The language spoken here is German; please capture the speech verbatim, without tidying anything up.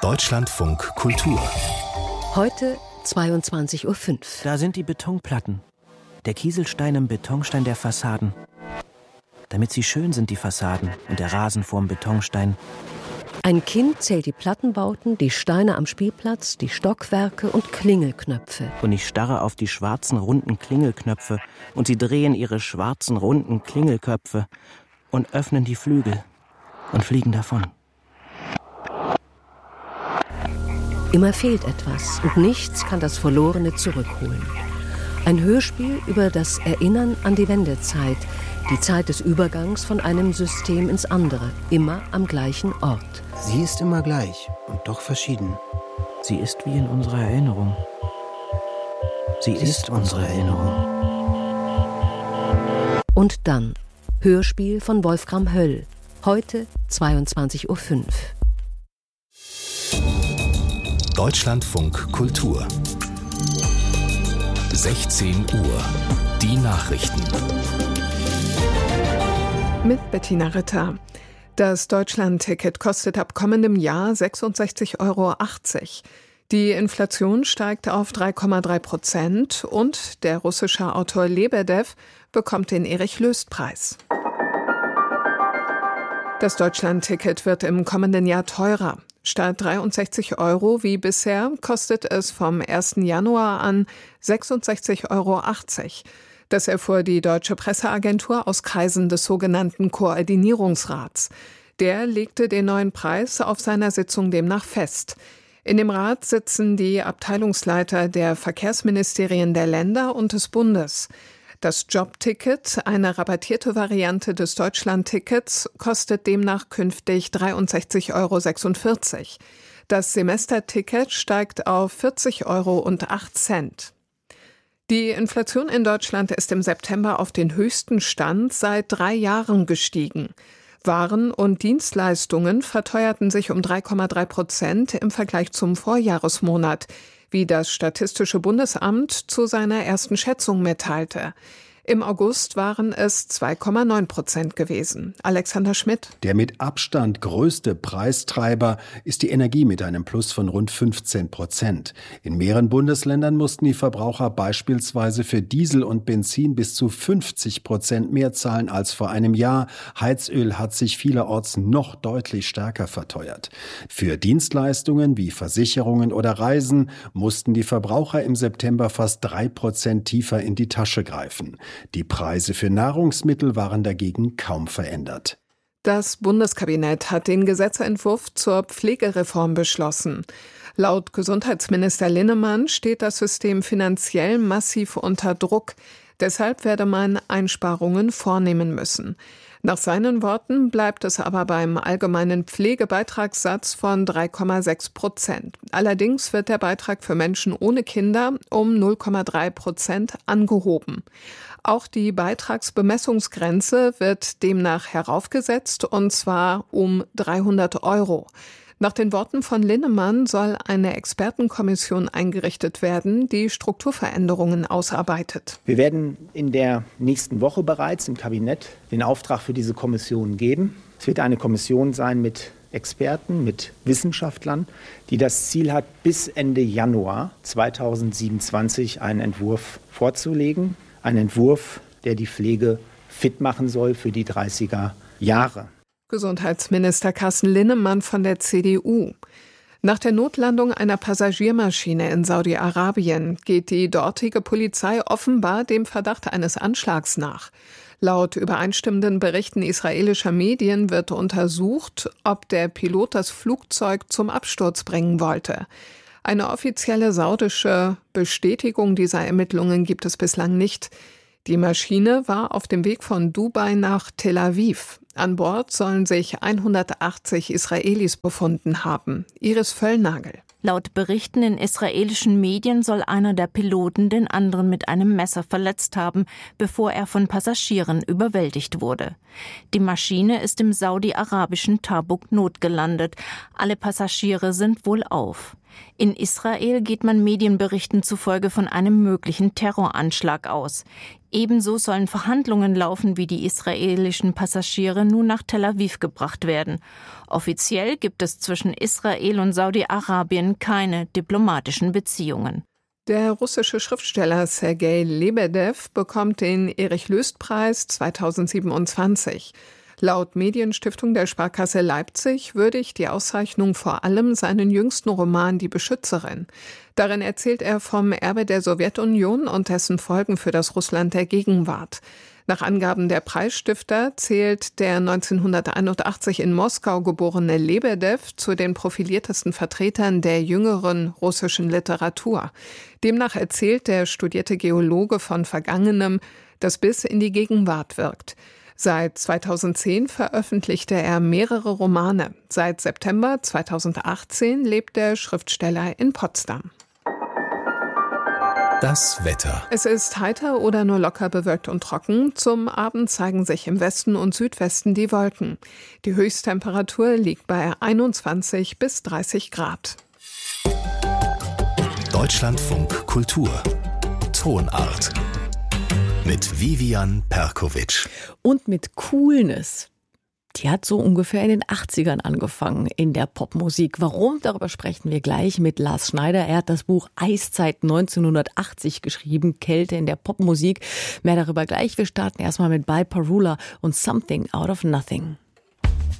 Deutschlandfunk Kultur. Heute zweiundzwanzig Uhr fünf. Da sind die Betonplatten. Der Kieselstein im Betonstein der Fassaden. Damit sie schön sind, die Fassaden, und der Rasen vorm Betonstein. Ein Kind zählt die Plattenbauten, die Steine am Spielplatz, die Stockwerke und Klingelknöpfe. Und ich starre auf die schwarzen, runden Klingelknöpfe. Und sie drehen ihre schwarzen, runden Klingelköpfe und öffnen die Flügel und fliegen davon. Immer fehlt etwas und nichts kann das Verlorene zurückholen. Ein Hörspiel über das Erinnern an die Wendezeit, die Zeit des Übergangs von einem System ins andere, immer am gleichen Ort. Sie ist immer gleich und doch verschieden. Sie ist wie in unserer Erinnerung. Sie, Sie ist, ist unsere Erinnerung. Und dann Hörspiel von Wolfram Höll. Heute zweiundzwanzig Uhr fünf. Deutschlandfunk Kultur. sechzehn Uhr. Die Nachrichten. Mit Bettina Ritter. Das Deutschland-Ticket kostet ab kommendem Jahr sechsundsechzig Euro achtzig. Die Inflation steigt auf drei Komma drei Prozent und der russische Autor Lebedew bekommt den Erich-Löst-Preis. Das Deutschland-Ticket wird im kommenden Jahr teurer. Statt dreiundsechzig Euro wie bisher kostet es vom ersten Januar an sechsundsechzig Euro achtzig. Das erfuhr die Deutsche Presseagentur aus Kreisen des sogenannten Koordinierungsrats. Der legte den neuen Preis auf seiner Sitzung demnach fest. In dem Rat sitzen die Abteilungsleiter der Verkehrsministerien der Länder und des Bundes. Das Jobticket, eine rabattierte Variante des Deutschland-Tickets, kostet demnach künftig dreiundsechzig Euro sechsundvierzig. Das Semesterticket steigt auf vierzig Euro und acht Cent. Die Inflation in Deutschland ist im September auf den höchsten Stand seit drei Jahren gestiegen. Waren und Dienstleistungen verteuerten sich um drei Komma drei Prozent im Vergleich zum Vorjahresmonat, wie das Statistische Bundesamt zu seiner ersten Schätzung mitteilte. Im August waren es zwei Komma neun Prozent gewesen. Alexander Schmidt. Der mit Abstand größte Preistreiber ist die Energie mit einem Plus von rund fünfzehn Prozent. In mehreren Bundesländern mussten die Verbraucher beispielsweise für Diesel und Benzin bis zu fünfzig Prozent mehr zahlen als vor einem Jahr. Heizöl hat sich vielerorts noch deutlich stärker verteuert. Für Dienstleistungen wie Versicherungen oder Reisen mussten die Verbraucher im September fast drei Prozent tiefer in die Tasche greifen. Die Preise für Nahrungsmittel waren dagegen kaum verändert. Das Bundeskabinett hat den Gesetzentwurf zur Pflegereform beschlossen. Laut Gesundheitsminister Linnemann steht das System finanziell massiv unter Druck. Deshalb werde man Einsparungen vornehmen müssen. Nach seinen Worten bleibt es aber beim allgemeinen Pflegebeitragssatz von drei Komma sechs Prozent. Allerdings wird der Beitrag für Menschen ohne Kinder um null Komma drei Prozent angehoben. Auch die Beitragsbemessungsgrenze wird demnach heraufgesetzt, und zwar um dreihundert Euro. Nach den Worten von Linnemann soll eine Expertenkommission eingerichtet werden, die Strukturveränderungen ausarbeitet. Wir werden in der nächsten Woche bereits im Kabinett den Auftrag für diese Kommission geben. Es wird eine Kommission sein mit Experten, mit Wissenschaftlern, die das Ziel hat, bis Ende Januar zweitausendsiebenundzwanzig einen Entwurf vorzulegen. Ein Entwurf, der die Pflege fit machen soll für die dreißiger Jahre. Gesundheitsminister Carsten Linnemann von der C D U. Nach der Notlandung einer Passagiermaschine in Saudi-Arabien geht die dortige Polizei offenbar dem Verdacht eines Anschlags nach. Laut übereinstimmenden Berichten israelischer Medien wird untersucht, ob der Pilot das Flugzeug zum Absturz bringen wollte. Eine offizielle saudische Bestätigung dieser Ermittlungen gibt es bislang nicht. Die Maschine war auf dem Weg von Dubai nach Tel Aviv. An Bord sollen sich hundertachtzig Israelis befunden haben. Iris Völlnagel. Laut Berichten in israelischen Medien soll einer der Piloten den anderen mit einem Messer verletzt haben, bevor er von Passagieren überwältigt wurde. Die Maschine ist im saudi-arabischen Tabuk notgelandet. Alle Passagiere sind wohlauf. In Israel geht man Medienberichten zufolge von einem möglichen Terroranschlag aus. Ebenso sollen Verhandlungen laufen, wie die israelischen Passagiere nun nach Tel Aviv gebracht werden. Offiziell gibt es zwischen Israel und Saudi-Arabien keine diplomatischen Beziehungen. Der russische Schriftsteller Sergei Lebedew bekommt den Erich-Löst-Preis zweitausendsiebenundzwanzig. Laut Medienstiftung der Sparkasse Leipzig würdigt die Auszeichnung vor allem seinen jüngsten Roman Die Beschützerin. Darin erzählt er vom Erbe der Sowjetunion und dessen Folgen für das Russland der Gegenwart. Nach Angaben der Preisstifter zählt der neunzehnhunderteinundachtzig in Moskau geborene Lebedew zu den profiliertesten Vertretern der jüngeren russischen Literatur. Demnach erzählt der studierte Geologe von Vergangenem, das bis in die Gegenwart wirkt. Seit zweitausendzehn veröffentlichte er mehrere Romane. Seit September zweitausendachtzehn lebt der Schriftsteller in Potsdam. Das Wetter. Es ist heiter oder nur locker bewölkt und trocken. Zum Abend zeigen sich im Westen und Südwesten die Wolken. Die Höchsttemperatur liegt bei einundzwanzig bis dreißig Grad. Deutschlandfunk Kultur. Tonart. Mit Vivian Perkovic. Und mit Coolness. Die hat so ungefähr in den achtzigern angefangen in der Popmusik. Warum? Darüber sprechen wir gleich mit Lars Schneider. Er hat das Buch Eiszeit neunzehnhundertachtzig geschrieben, Kälte in der Popmusik. Mehr darüber gleich. Wir starten erstmal mit By Parula und Something Out of Nothing.